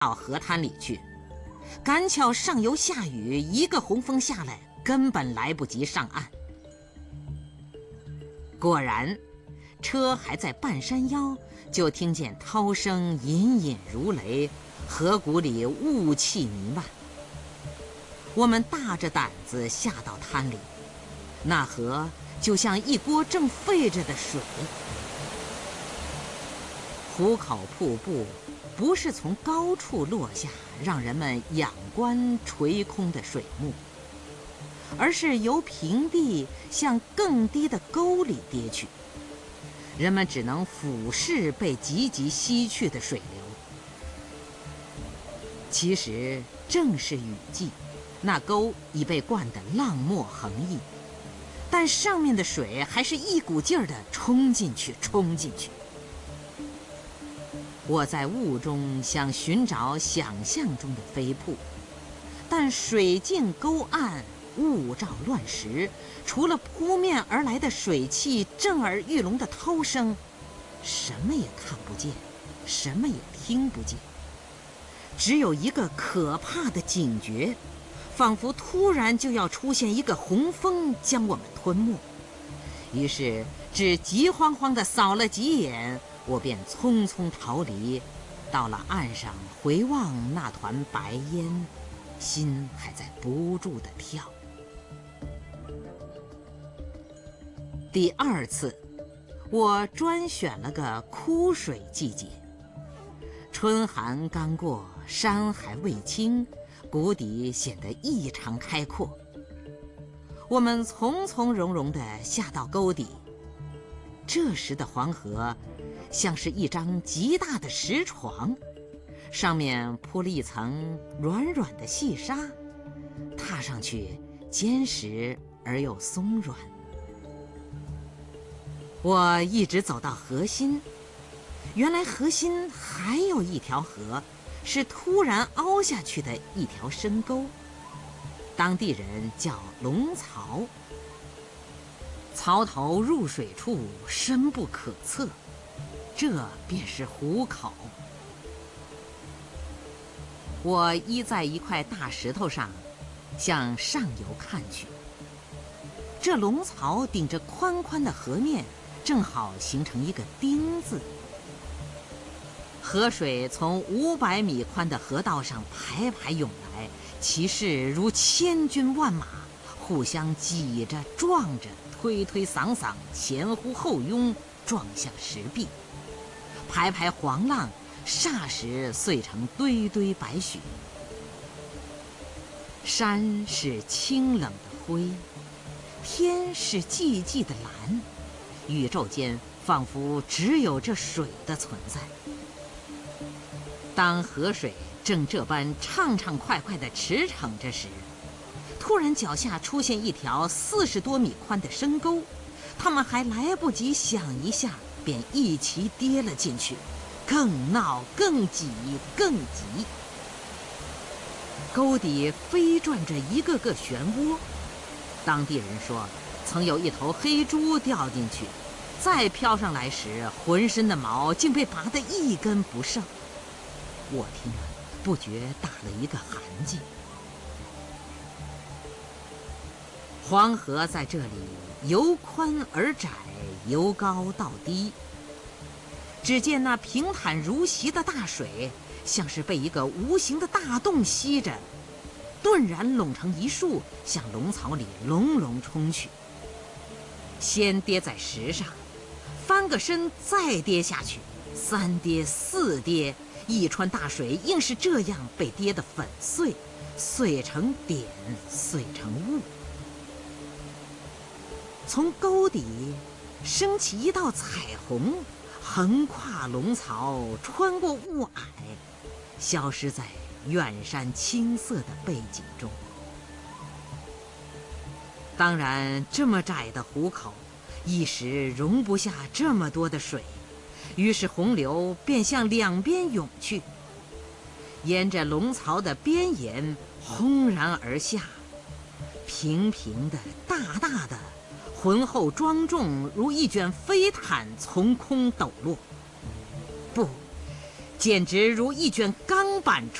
到河滩里去。赶巧上游下雨，一个洪峰下来，根本来不及上岸。果然，车还在半山腰，就听见涛声隐隐如雷，河谷里雾气弥漫。我们大着胆子下到滩里，那河就像一锅正沸着的水。壶口瀑布不是从高处落下，让人们仰观垂空的水幕，而是由平地向更低的沟里跌去，人们只能俯视被急急吸去的水流。其实正是雨季，那沟已被灌得浪沫横溢，但上面的水还是一股劲儿地冲进去。我在雾中想寻找想象中的飞瀑，但水静沟暗，雾罩乱石，除了扑面而来的水汽、震耳欲聋的涛声，什么也看不见，什么也听不见。只有一个可怕的警觉，仿佛突然就要出现一个洪峰将我们吞没。于是只急慌慌地扫了几眼，我便匆匆逃离。到了岸上，回望那团白烟，心还在不住地跳。第二次，我专选了个枯水季节，春寒刚过，山还未青，谷底显得异常开阔。我们从从容容地下到沟底，这时的黄河像是一张极大的石床，上面铺了一层软软的细沙，踏上去坚实而又松软。我一直走到河心，原来河心还有一条河，是突然凹下去的一条深沟，当地人叫龙槽。槽头入水处深不可测，这便是湖口。我依在一块大石头上，向上游看去。这龙槽顶着宽宽的河面，正好形成一个丁字。河水从500米宽的河道上排排涌来，其势如千军万马，互相挤着撞着，推推搡搡，前呼后拥，撞向石壁。排排黄浪霎时碎成堆堆白雪。山是清冷的灰，天是寂寂的蓝，宇宙间仿佛只有这水的存在。当河水正这般畅畅快快地驰骋着时，突然脚下出现一条40多米宽的深沟，他们还来不及想一下，便一齐跌了进去，更闹更挤更急。沟底飞转着一个个漩涡，当地人说曾有一头黑猪掉进去，再飘上来时，浑身的毛竟被拔得一根不剩。我听了不觉打了一个寒噤。黄河在这里由宽而窄，由高到低。只见那平坦如席的大水，像是被一个无形的大洞吸着，顿然拢成一束，向龙槽里隆隆冲去。先跌在石上，翻个身再跌下去，3跌4跌，一川大水硬是这样被跌得粉碎，碎成点，碎成雾。从沟底升起一道彩虹，横跨龙槽，穿过雾霭，消失在远山青色的背景中。当然，这么窄的湖口，一时容不下这么多的水，于是洪流便向两边涌去，沿着龙槽的边沿轰然而下，平平的，大大的，浑厚庄重，如一卷飞毯从空抖落。不， 简直如一卷钢板